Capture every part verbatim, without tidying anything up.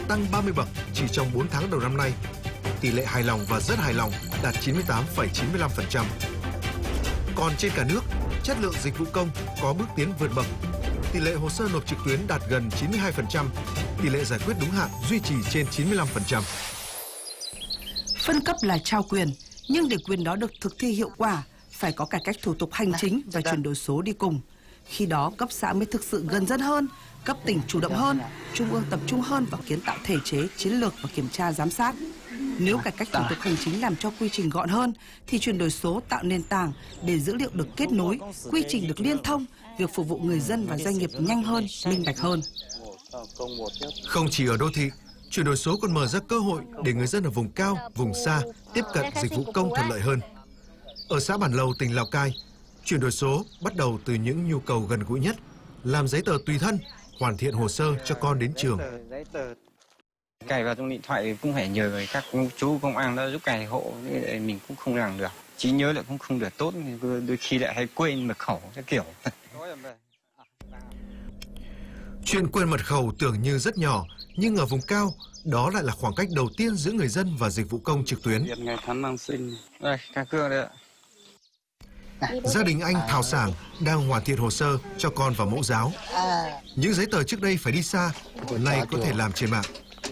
tăng ba mươi bậc chỉ trong bốn tháng đầu năm nay. Tỷ lệ hài lòng và rất hài lòng đạt chín mươi tám phẩy chín mươi lăm phần trăm. Còn trên cả nước, chất lượng dịch vụ công có bước tiến vượt bậc. Tỷ lệ hồ sơ nộp trực tuyến đạt gần chín mươi hai phần trăm, tỷ lệ giải quyết đúng hạn duy trì trên chín mươi lăm phần trăm. Phân cấp là trao quyền, nhưng để quyền đó được thực thi hiệu quả, phải có cải cách thủ tục hành chính và chuyển đổi số đi cùng. Khi đó, cấp xã mới thực sự gần dân hơn, cấp tỉnh chủ động hơn, trung ương tập trung hơn vào kiến tạo thể chế, chiến lược và kiểm tra giám sát. Nếu cải cách thủ tục hành chính làm cho quy trình gọn hơn, thì chuyển đổi số tạo nền tảng để dữ liệu được kết nối, quy trình được liên thông, việc phục vụ người dân và doanh nghiệp nhanh hơn, minh bạch hơn. Không chỉ ở đô thị, chuyển đổi số còn mở ra cơ hội để người dân ở vùng cao, vùng xa tiếp cận dịch vụ công thuận lợi hơn. Ở xã Bản Lầu, tỉnh Lào Cai, chuyển đổi số bắt đầu từ những nhu cầu gần gũi nhất, làm giấy tờ tùy thân, hoàn thiện hồ sơ cho con đến trường. Cài vào trong điện thoại cũng phải nhờ các chú công an đó giúp cài hộ, mình cũng không làm được. Trí nhớ lại cũng không được tốt, đôi khi lại hay quên mật khẩu cái kiểu. Chuyện quên mật khẩu tưởng như rất nhỏ, nhưng ở vùng cao, đó lại là khoảng cách đầu tiên giữa người dân và dịch vụ công trực tuyến. Ngày tháng năm sinh. Đây, các cương đây ạ. Gia đình anh Thảo Sảng đang hoàn thiện hồ sơ cho con vào mẫu giáo. Những giấy tờ trước đây phải đi xa, nay có thể làm trên mạng.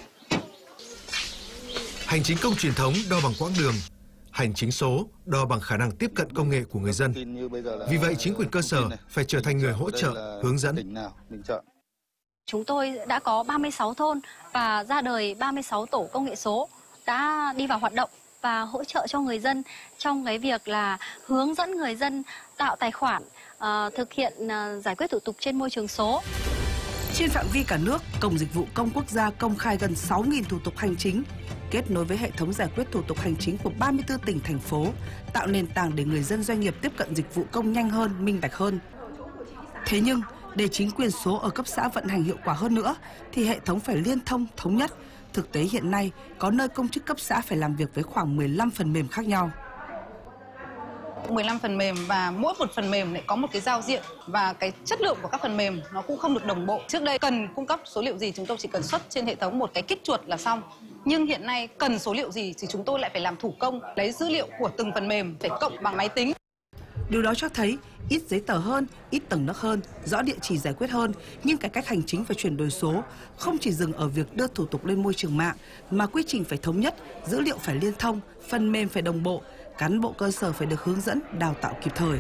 Hành chính công truyền thống đo bằng quãng đường, hành chính số đo bằng khả năng tiếp cận công nghệ của người dân. Vì vậy, chính quyền cơ sở phải trở thành người hỗ trợ, hướng dẫn. Chúng tôi đã có ba mươi sáu thôn và ra đời ba mươi sáu tổ công nghệ số đã đi vào hoạt động và hỗ trợ cho người dân trong cái việc là hướng dẫn người dân tạo tài khoản, uh, thực hiện uh, giải quyết thủ tục trên môi trường số. Trên phạm vi cả nước, Cổng Dịch vụ Công Quốc gia công khai gần sáu nghìn thủ tục hành chính, kết nối với hệ thống giải quyết thủ tục hành chính của ba mươi tư tỉnh, thành phố, tạo nền tảng để người dân doanh nghiệp tiếp cận dịch vụ công nhanh hơn, minh bạch hơn. Thế nhưng, để chính quyền số ở cấp xã vận hành hiệu quả hơn nữa, thì hệ thống phải liên thông, thống nhất. Thực tế hiện nay, có nơi công chức cấp xã phải làm việc với khoảng mười lăm phần mềm khác nhau. mười lăm phần mềm và mỗi một phần mềm lại có một cái giao diện và cái chất lượng của các phần mềm nó cũng không được đồng bộ. Trước đây cần cung cấp số liệu gì chúng tôi chỉ cần xuất trên hệ thống một cái kích chuột là xong. Nhưng hiện nay cần số liệu gì thì chúng tôi lại phải làm thủ công, lấy dữ liệu của từng phần mềm phải cộng bằng máy tính. Điều đó cho thấy ít giấy tờ hơn, ít tầng nấc hơn, rõ địa chỉ giải quyết hơn, nhưng cải cách hành chính và chuyển đổi số không chỉ dừng ở việc đưa thủ tục lên môi trường mạng, mà quy trình phải thống nhất, dữ liệu phải liên thông, phần mềm phải đồng bộ, cán bộ cơ sở phải được hướng dẫn, đào tạo kịp thời.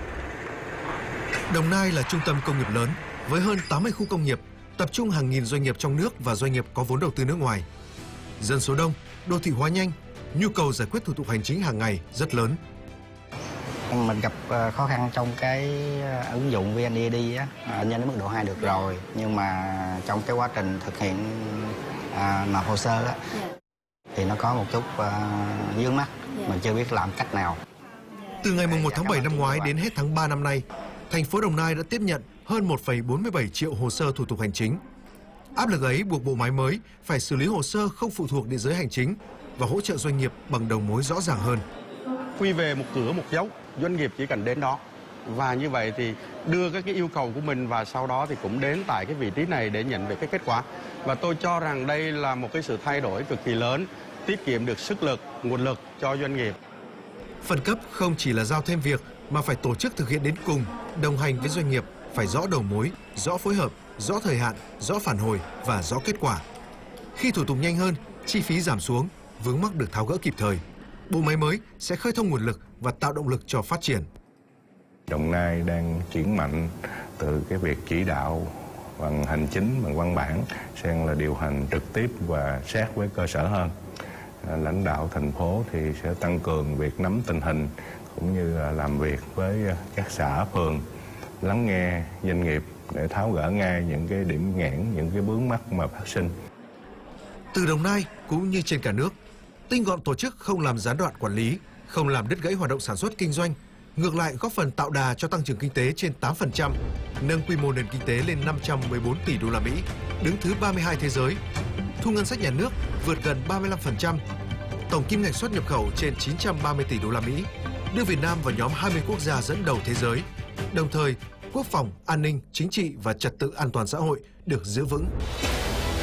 Đồng Nai là trung tâm công nghiệp lớn với hơn tám mươi khu công nghiệp, tập trung hàng nghìn doanh nghiệp trong nước và doanh nghiệp có vốn đầu tư nước ngoài. Dân số đông, đô thị hóa nhanh, nhu cầu giải quyết thủ tục hành chính hàng ngày rất lớn. Mình gặp khó khăn trong cái ứng dụng vê en e đê á, nhân đến mức độ hai được rồi, nhưng mà trong cái quá trình thực hiện à, nộp hồ sơ á, thì nó có một chút uh, vướng mắc, mình chưa biết làm cách nào. Từ ngày mùng một tháng bảy năm ngoái đến hết tháng ba năm nay, thành phố Đồng Nai đã tiếp nhận hơn một phẩy bốn mươi bảy triệu hồ sơ thủ tục hành chính. Áp lực ấy buộc bộ máy mới phải xử lý hồ sơ không phụ thuộc địa giới hành chính và hỗ trợ doanh nghiệp bằng đầu mối rõ ràng hơn. Quy về một cửa một dấu, doanh nghiệp chỉ cần đến đó. Và như vậy thì đưa các cái yêu cầu của mình và sau đó thì cũng đến tại cái vị trí này để nhận về cái kết quả. Và tôi cho rằng đây là một cái sự thay đổi cực kỳ lớn, tiết kiệm được sức lực, nguồn lực cho doanh nghiệp. Phân cấp không chỉ là giao thêm việc mà phải tổ chức thực hiện đến cùng, đồng hành với doanh nghiệp, phải rõ đầu mối, rõ phối hợp, rõ thời hạn, rõ phản hồi và rõ kết quả. Khi thủ tục nhanh hơn, chi phí giảm xuống, vướng mắc được tháo gỡ kịp thời, bộ máy mới sẽ khơi thông nguồn lực và tạo động lực cho phát triển. Đồng Nai đang chuyển mạnh từ cái việc chỉ đạo bằng hành chính, bằng văn bản sang là điều hành trực tiếp và sát với cơ sở hơn. Lãnh đạo thành phố thì sẽ tăng cường việc nắm tình hình cũng như là làm việc với các xã phường, lắng nghe doanh nghiệp để tháo gỡ ngay những cái điểm nghẽn, những cái vướng mắc mà phát sinh. Từ Đồng Nai cũng như trên cả nước, tinh gọn tổ chức không làm gián đoạn quản lý, không làm đứt gãy hoạt động sản xuất kinh doanh, ngược lại góp phần tạo đà cho tăng trưởng kinh tế trên tám phần trăm, nâng quy mô nền kinh tế lên năm trăm mười bốn tỷ đô la Mỹ, đứng thứ ba mươi hai thế giới. Thu ngân sách nhà nước vượt gần ba mươi lăm phần trăm, tổng kim ngạch xuất nhập khẩu trên chín trăm ba mươi tỷ đô la Mỹ, đưa Việt Nam vào nhóm hai mươi quốc gia dẫn đầu thế giới. Đồng thời, quốc phòng, an ninh, chính trị và trật tự an toàn xã hội được giữ vững.